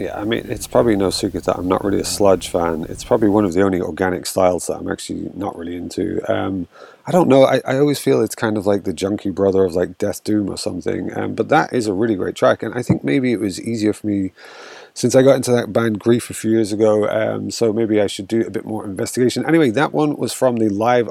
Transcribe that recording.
Yeah, I mean, it's probably no secret that I'm not really a sludge fan. It's probably one of the only organic styles that I'm actually not really into. I don't know. I always feel it's kind of like the junkie brother of like Death Doom or something. But that is a really great track, and I think maybe it was easier for me since I got into that band Grief a few years ago. So maybe I should do a bit more investigation. Anyway, that one was from the live